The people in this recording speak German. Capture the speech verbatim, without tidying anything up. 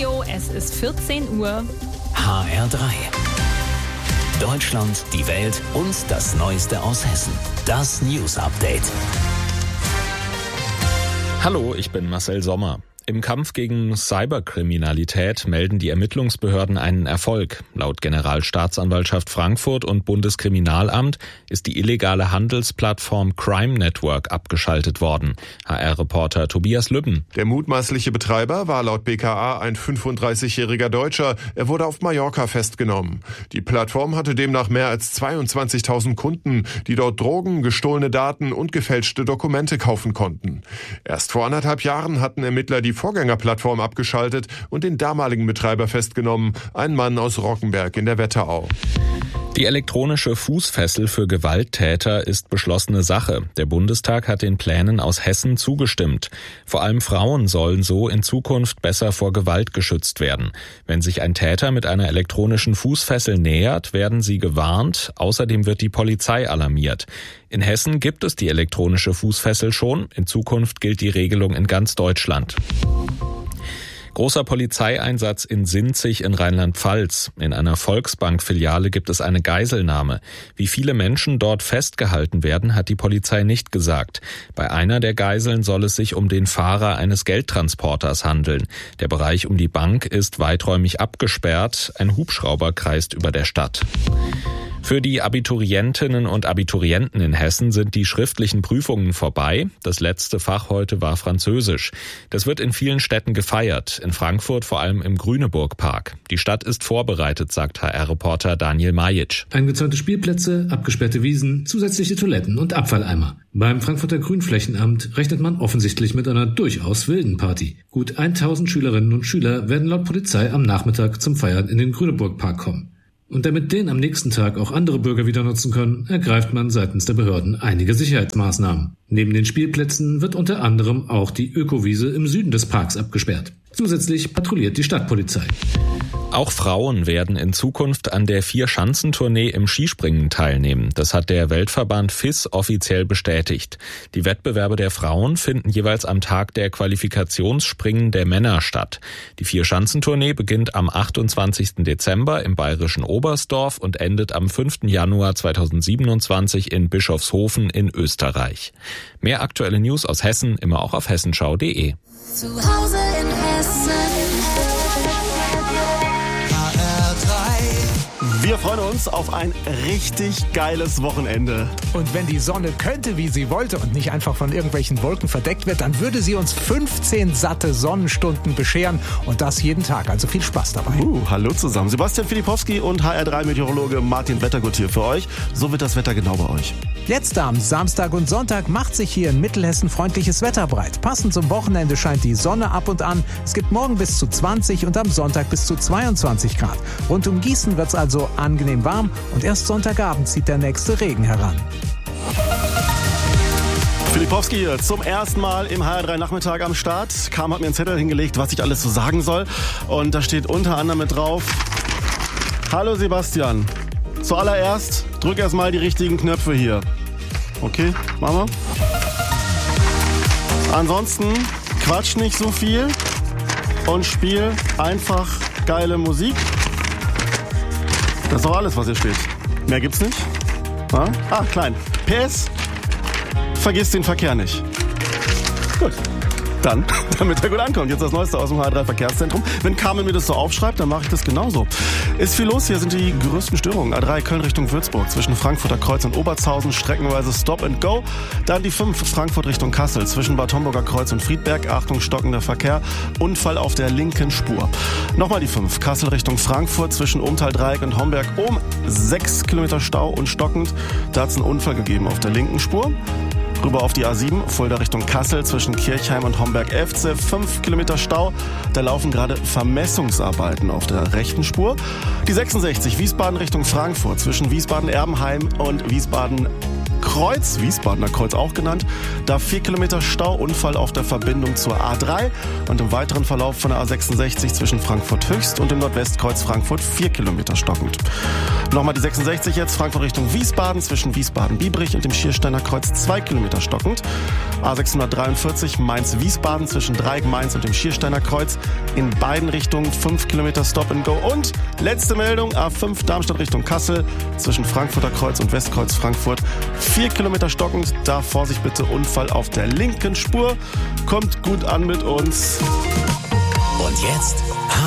Studio, es ist vierzehn Uhr. H R drei. Deutschland, die Welt und das Neueste aus Hessen. Das News Update. Hallo, ich bin Marcel Sommer. Im Kampf gegen Cyberkriminalität melden die Ermittlungsbehörden einen Erfolg. Laut Generalstaatsanwaltschaft Frankfurt und Bundeskriminalamt ist die illegale Handelsplattform Crime Network abgeschaltet worden. H R-Reporter Tobias Lübben. Der mutmaßliche Betreiber war laut B K A ein fünfunddreißigjähriger Deutscher. Er wurde auf Mallorca festgenommen. Die Plattform hatte demnach mehr als zweiundzwanzigtausend Kunden, die dort Drogen, gestohlene Daten und gefälschte Dokumente kaufen konnten. Erst vor anderthalb Jahren hatten Ermittler die Vorgängerplattform abgeschaltet und den damaligen Betreiber festgenommen, ein Mann aus Rockenberg in der Wetterau. Die elektronische Fußfessel für Gewalttäter ist beschlossene Sache. Der Bundestag hat den Plänen aus Hessen zugestimmt. Vor allem Frauen sollen so in Zukunft besser vor Gewalt geschützt werden. Wenn sich ein Täter mit einer elektronischen Fußfessel nähert, werden sie gewarnt. Außerdem wird die Polizei alarmiert. In Hessen gibt es die elektronische Fußfessel schon. In Zukunft gilt die Regelung in ganz Deutschland. Großer Polizeieinsatz in Sinzig in Rheinland-Pfalz. In einer Volksbank-Filiale gibt es eine Geiselnahme. Wie viele Menschen dort festgehalten werden, hat die Polizei nicht gesagt. Bei einer der Geiseln soll es sich um den Fahrer eines Geldtransporters handeln. Der Bereich um die Bank ist weiträumig abgesperrt. Ein Hubschrauber kreist über der Stadt. Für die Abiturientinnen und Abiturienten in Hessen sind die schriftlichen Prüfungen vorbei. Das letzte Fach heute war Französisch. Das wird in vielen Städten gefeiert. In Frankfurt vor allem im Grüneburg-Park. Die Stadt ist vorbereitet, sagt H R-Reporter Daniel Majic. Eingezäunte Spielplätze, abgesperrte Wiesen, zusätzliche Toiletten und Abfalleimer. Beim Frankfurter Grünflächenamt rechnet man offensichtlich mit einer durchaus wilden Party. Gut tausend Schülerinnen und Schüler werden laut Polizei am Nachmittag zum Feiern in den Grüneburg-Park kommen. Und damit den am nächsten Tag auch andere Bürger wieder nutzen können, ergreift man seitens der Behörden einige Sicherheitsmaßnahmen. Neben den Spielplätzen wird unter anderem auch die Ökowiese im Süden des Parks abgesperrt. Zusätzlich patrouilliert die Stadtpolizei. Auch Frauen werden in Zukunft an der Vier-Schanzentournee im Skispringen teilnehmen. Das hat der Weltverband F I S offiziell bestätigt. Die Wettbewerbe der Frauen finden jeweils am Tag der Qualifikationsspringen der Männer statt. Die Vier-Schanzentournee beginnt am achtundzwanzigsten Dezember im bayerischen Oberstdorf und endet am fünften Januar zweitausendsiebenundzwanzig in Bischofshofen in Österreich. Mehr aktuelle News aus Hessen immer auch auf hessenschau punkt de. Zu Hause in Hessen. Wir freuen uns auf ein richtig geiles Wochenende. Und wenn die Sonne könnte, wie sie wollte und nicht einfach von irgendwelchen Wolken verdeckt wird, dann würde sie uns fünfzehn satte Sonnenstunden bescheren und das jeden Tag. Also viel Spaß dabei. Uh, hallo zusammen. Sebastian Filipowski und H R drei Meteorologe Martin Wettergut hier für euch. So wird das Wetter genau bei euch. Jetzt am Samstag und Sonntag macht sich hier in Mittelhessen freundliches Wetter breit. Passend zum Wochenende scheint die Sonne ab und an. Es gibt morgen bis zu zwanzig und am Sonntag bis zu zweiundzwanzig Grad. Rund um Gießen wird es also angenehm warm und erst Sonntagabend zieht der nächste Regen heran. Filipowski hier zum ersten Mal im H R drei Nachmittag am Start. Kam, hat mir einen Zettel hingelegt, was ich alles so sagen soll. Und da steht unter anderem mit drauf: Hallo Sebastian, zuallererst drück erstmal die richtigen Knöpfe hier. Okay, machen wir. Ansonsten quatsch nicht so viel und spiel einfach geile Musik. Das ist doch alles, was hier steht. Mehr gibt's nicht. Ah, ah klein. P S. Vergiss den Verkehr nicht. Gut. Dann, damit er gut ankommt. Jetzt das Neueste aus dem H R drei Verkehrszentrum. Wenn Carmen mir das so aufschreibt, dann mache ich das genauso. Ist viel los. Hier sind die größten Störungen. A drei Köln Richtung Würzburg. Zwischen Frankfurter Kreuz und Obertshausen. Streckenweise Stop and Go. Dann die fünf Frankfurt Richtung Kassel. Zwischen Bad Homburger Kreuz und Friedberg. Achtung, stockender Verkehr. Unfall auf der linken Spur. Nochmal die fünf Kassel Richtung Frankfurt. Zwischen Umtal-Dreieck und Homberg. Um sechs Kilometer Stau und stockend. Da hat es einen Unfall gegeben auf der linken Spur. Rüber auf die A sieben, Fulda Richtung Kassel, zwischen Kirchheim und Homberg-Efze, fünf Kilometer Stau. Da laufen gerade Vermessungsarbeiten auf der rechten Spur. Die sechsundsechzig, Wiesbaden Richtung Frankfurt, zwischen Wiesbaden-Erbenheim und Wiesbaden Kreuz, Wiesbadener Kreuz auch genannt. Da vier Kilometer Stau, Unfall auf der Verbindung zur A drei und im weiteren Verlauf von der A sechsundsechzig zwischen Frankfurt Höchst und dem Nordwestkreuz Frankfurt vier Kilometer stockend. Nochmal die sechsundsechzig jetzt, Frankfurt Richtung Wiesbaden zwischen Wiesbaden-Biebrich und dem Schiersteiner Kreuz zwei Kilometer stockend. A sechshundertdreiundvierzig Mainz-Wiesbaden zwischen Dreieck-Mainz und dem Schiersteiner Kreuz in beiden Richtungen fünf Kilometer Stop and Go. Und letzte Meldung, A fünf Darmstadt Richtung Kassel zwischen Frankfurter Kreuz und Westkreuz Frankfurt vier Kilometer stockend. Da Vorsicht bitte, Unfall auf der linken Spur. Kommt gut an mit uns. Und jetzt